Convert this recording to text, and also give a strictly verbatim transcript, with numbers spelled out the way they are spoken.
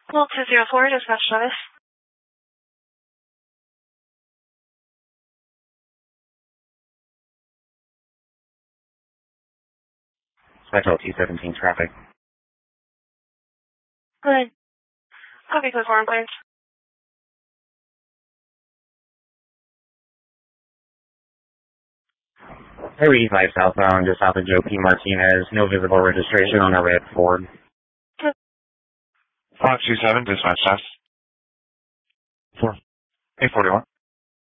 Well, two zero four, dispatch service. Special T seventeen traffic. Good. Copy code four, please. Highway eighty-five southbound, just south of Joe P. Martinez. No visible registration on a red Ford. five two seven, dispatch test. four. eight forty-one.